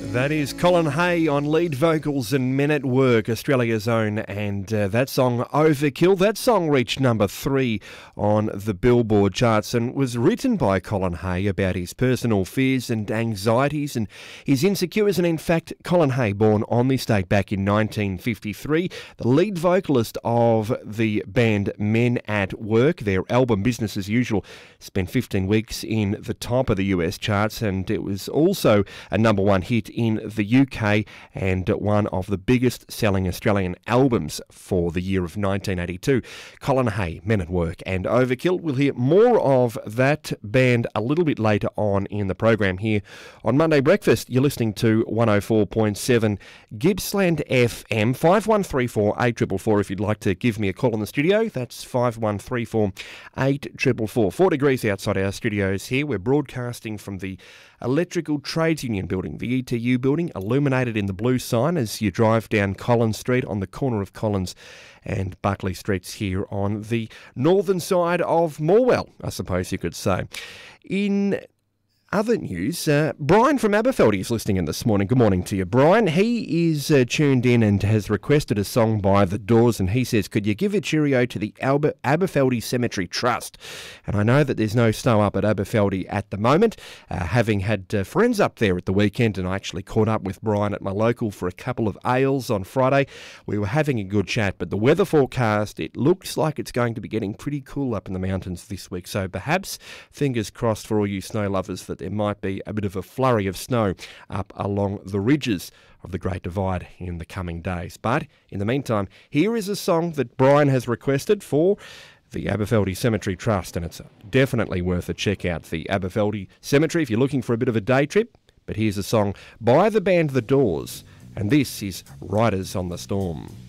That is Colin Hay on lead vocals and Men at Work, Australia's own, and that song Overkill. That song reached number 3 on the Billboard charts and was written by Colin Hay about his personal fears and anxieties and his insecurities. And in fact, Colin Hay, born on this date back in 1953, the lead vocalist of the band Men at Work, their album Business as Usual, spent 15 weeks in the top of the US charts, and it was also a number 1 hit in the UK and one of the biggest selling Australian albums for the year of 1982. Colin Hay, Men at Work and Overkill. We'll hear more of that band a little bit later on in the program here on Monday Breakfast. You're listening to 104.7 Gippsland FM, 5134 8444 if you'd like to give me a call in the studio. That's 5134 8444. 4 degrees outside our studios here. We're broadcasting from the Electrical Trades Union building, the ETU building, illuminated in the blue sign as you drive down Collins Street on the corner of Collins and Buckley Streets here on the northern side of Morwell, I suppose you could say. In other news, Brian from Aberfeldy is listening in this morning. Good morning to you, Brian. He is tuned in and has requested a song by The Doors, and he says, could you give a cheerio to the Aberfeldy Cemetery Trust? And I know that there's no snow up at Aberfeldy at the moment, having had friends up there at the weekend, and I actually caught up with Brian at my local for a couple of ales on Friday. We were having a good chat, but the weather forecast, it looks like it's going to be getting pretty cool up in the mountains this week, so perhaps, fingers crossed for all you snow lovers, that there might be a bit of a flurry of snow up along the ridges of the Great Divide in the coming days. But in the meantime, here is a song that Brian has requested for the Aberfeldy Cemetery Trust, and it's definitely worth a check out, the Aberfeldy Cemetery, if you're looking for a bit of a day trip. But here's a song by the band The Doors, and this is Riders on the Storm.